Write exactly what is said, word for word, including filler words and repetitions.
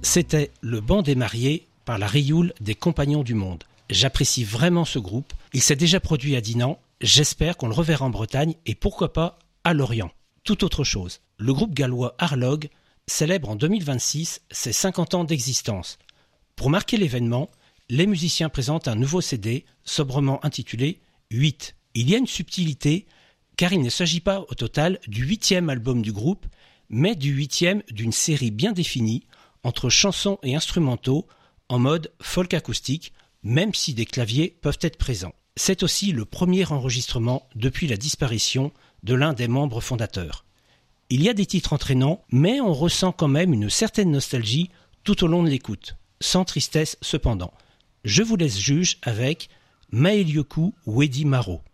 C'était Le Banc des Mariés par la Rioule des Compagnons du Monde. J'apprécie vraiment ce groupe. Il s'est déjà produit à Dinan. J'espère qu'on le reverra en Bretagne et pourquoi pas à Lorient. Tout autre chose. Le groupe gallois Arlog célèbre en deux mille vingt-six ses cinquante ans d'existence. Pour marquer l'événement, les musiciens présentent un nouveau C D sobrement intitulé huit. Il y a une subtilité car il ne s'agit pas au total du huitième album du groupe, mais du huitième d'une série bien définie entre chansons et instrumentaux en mode folk acoustique, même si des claviers peuvent être présents. C'est aussi le premier enregistrement depuis la disparition de l'un des membres fondateurs. Il y a des titres entraînants, mais on ressent quand même une certaine nostalgie tout au long de l'écoute, sans tristesse cependant. Je vous laisse juge avec Maelioku Wedi Maro.